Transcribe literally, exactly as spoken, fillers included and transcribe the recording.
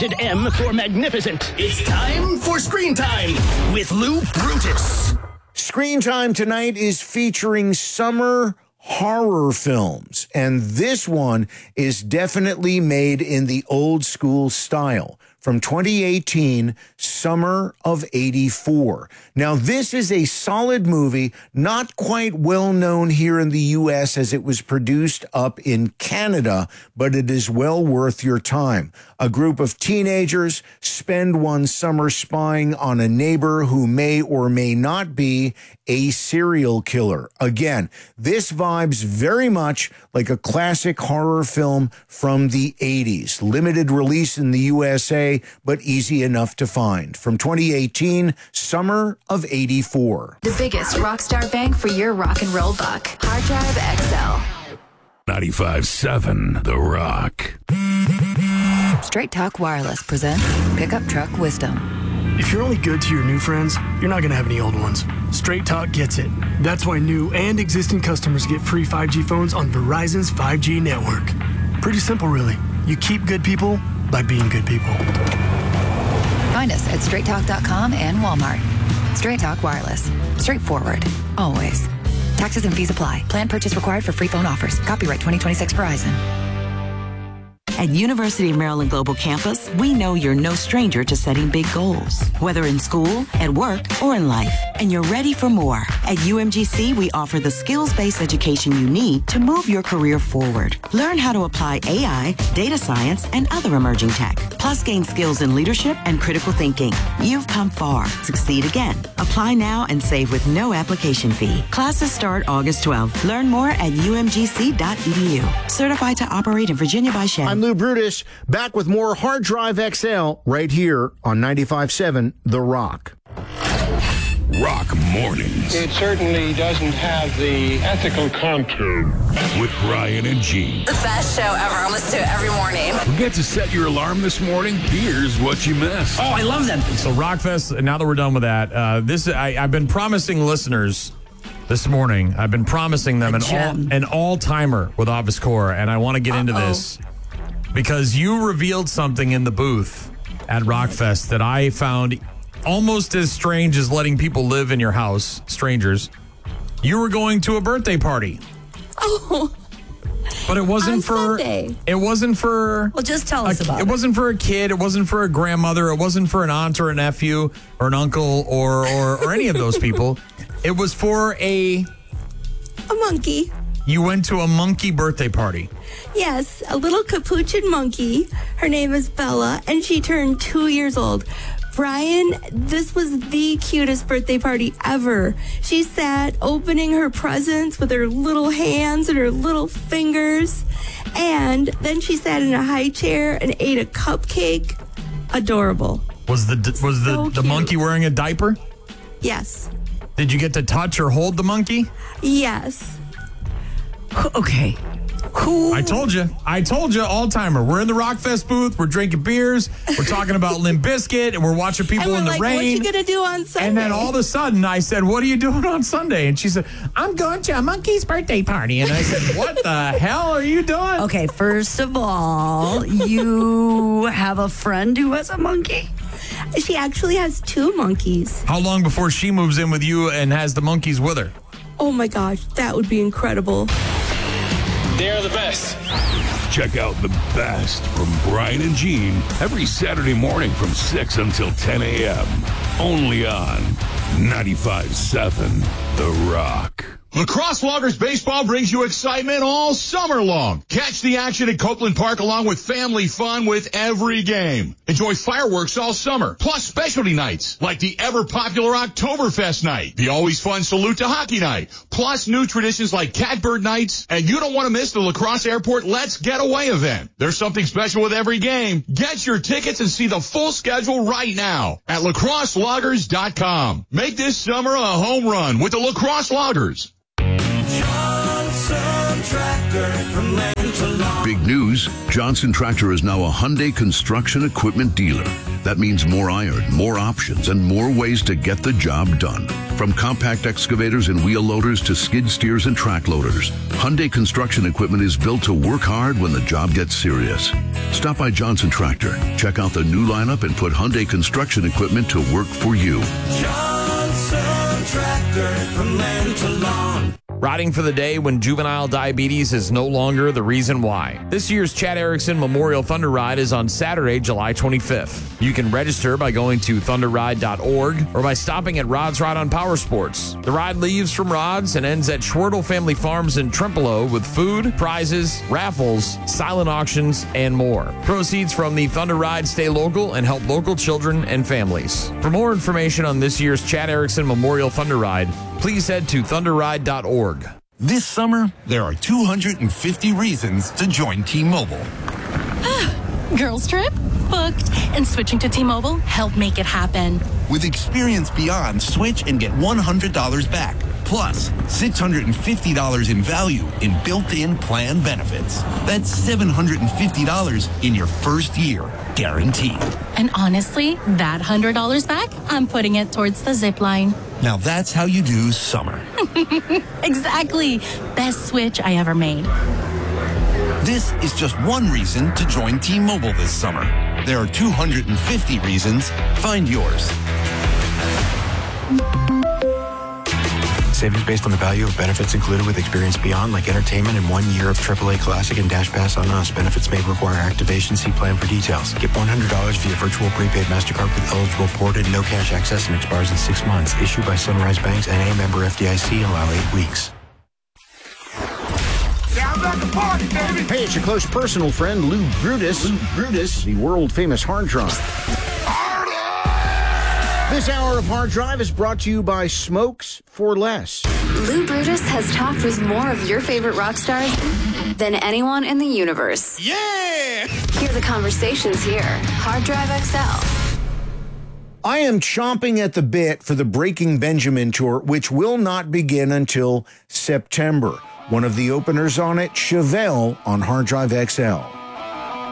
Rated M for magnificent. It's time for Screen Time with Lou Brutus. Screen Time tonight is featuring summer horror films, and this one is definitely made in the old school style. From twenty eighteen, Summer of eighty-four. Now, this is a solid movie, not quite well known here in the U S as it was produced up in Canada, but it is well worth your time. A group of teenagers spend one summer spying on a neighbor who may or may not be a serial killer. Again, this vibes very much like a classic horror film from the eighties. Limited release in the U S A, but easy enough to find. From twenty eighteen, Summer of eighty-four. The biggest rock star bang for your rock and roll buck. Hard Drive X L. ninety-five point seven The Rock. Straight Talk Wireless presents Pickup Truck Wisdom. If you're only good to your new friends, you're not going to have any old ones. Straight Talk gets it. That's why new and existing customers get free five G phones on Verizon's five G network. Pretty simple, really. You keep good people by being good people. Find us at straight talk dot com and Walmart. Straight Talk Wireless. Straightforward. Always. Taxes and fees apply. Plan purchase required for free phone offers. Copyright twenty twenty-six Verizon. At University of Maryland Global Campus, we know you're no stranger to setting big goals, whether in school, at work, or in life, and you're ready for more. At U M G C, we offer the skills-based education you need to move your career forward. Learn how to apply A I, data science, and other emerging tech, plus gain skills in leadership and critical thinking. You've come far. Succeed again. Apply now and save with no application fee. Classes start August twelfth. Learn more at U M G C dot E D U. Certified to operate in Virginia by Shell. I'm Lou Brutus, back with more Hard Drive X L right here on ninety-five point seven The Rock. Rock Mornings. It certainly doesn't have the ethical contour. With Brian and Gene. The best show ever. I listen to it every morning. Forget to set your alarm this morning? Here's what you missed. Oh, I love them. So Rockfest, now that we're done with that, uh, this I, I've been promising listeners this morning, I've been promising them an, all, an all-timer with Office Core, and I want to get Uh-oh. into this because you revealed something in the booth at Rockfest that I found almost as strange as letting people live in your house, strangers. You were going to a birthday party. Oh. But it wasn't On for Sunday. It wasn't for Well, just tell us a, about it. It wasn't for a kid, it wasn't for a grandmother, it wasn't for an aunt or a nephew or an uncle or or, or any of those people. It was for a a monkey. You went to a monkey birthday party. Yes, a little capuchin monkey. Her name is Bella, and she turned two years old. Brian, this was the cutest birthday party ever. She sat opening her presents with her little hands and her little fingers. And then she sat in a high chair and ate a cupcake. Adorable. Was the was the, So the cute. monkey wearing a diaper? Yes. Did you get to touch or hold the monkey? Yes. Okay. Who? I told you. I told you, all-timer. We're in the Rockfest booth. We're drinking beers. We're talking about Limp Bizkit, and we're watching people And we're in the like, rain. what you gonna do on Sunday? And then all of a sudden, I said, what are you doing on Sunday? And she said, I'm going to a monkey's birthday party. And I said, what the hell are you doing? Okay, first of all, you have a friend who has a monkey? She actually has two monkeys. How long before she moves in with you and has the monkeys with her? Oh my gosh, that would be incredible. They're the best. Check out the best from Brian and Gene every Saturday morning from six until ten a.m. Only on ninety-five point seven The Rock. Lacrosse Loggers Baseball brings you excitement all summer long. Catch the action at Copeland Park along with family fun with every game. Enjoy fireworks all summer, plus specialty nights like the ever-popular Oktoberfest night, the always fun Salute to Hockey night, plus new traditions like Catbird nights, and you don't want to miss the Lacrosse Airport Let's Get Away event. There's something special with every game. Get your tickets and see the full schedule right now at lacrosse loggers dot com. Make this summer a home run with the Lacrosse Loggers. Johnson Tractor from Land Big news, Johnson Tractor is now a Hyundai construction equipment dealer. That means more iron, more options, and more ways to get the job done. From compact excavators and wheel loaders to skid steers and track loaders, Hyundai construction equipment is built to work hard when the job gets serious. Stop by Johnson Tractor, check out the new lineup, and put Hyundai construction equipment to work for you. Johnson Tractor, from land to lawn. Riding for the day when juvenile diabetes is no longer the reason why. This year's Chad Erickson Memorial Thunder Ride is on Saturday, July twenty-fifth. You can register by going to thunder ride dot org or by stopping at Rod's Ride on Power Sports. The ride leaves from Rod's and ends at Schwertle Family Farms in Trempealeau with food, prizes, raffles, silent auctions, and more. Proceeds from the Thunder Ride stay local and help local children and families. For more information on this year's Chad Erickson Memorial Thunder Ride, please head to thunder ride dot org. This summer, there are two hundred fifty reasons to join T-Mobile. Girls trip? Booked. And switching to T-Mobile helped make it happen. With Experience Beyond, switch and get one hundred dollars back. Plus, six hundred fifty dollars in value in built-in plan benefits. That's seven hundred fifty dollars in your first year, guaranteed. And honestly, that one hundred dollars back, I'm putting it towards the zip line. Now that's how you do summer. Exactly. Best switch I ever made. This is just one reason to join T-Mobile this summer. There are two hundred fifty reasons. Find yours. Savings based on the value of benefits included with Experience Beyond, like entertainment and one year of triple A Classic and Dash Pass on Us. Benefits may require activation. See plan for details. Get one hundred dollars via virtual prepaid MasterCard with eligible ported, no cash access, and expires in six months. Issued by Sunrise Banks, N A member F D I C, allow eight weeks. Party, hey, it's your close personal friend, Lou Brutus. Lou Brutus, the world-famous Hard Drive. This hour of Hard Drive is brought to you by Smokes for Less. Lou Brutus has talked with more of your favorite rock stars than anyone in the universe. Yeah! Hear the conversations here. Hard Drive X L. I am chomping at the bit for the Breaking Benjamin tour, which will not begin until September. One of the openers on it, Chevelle on Hard Drive X L.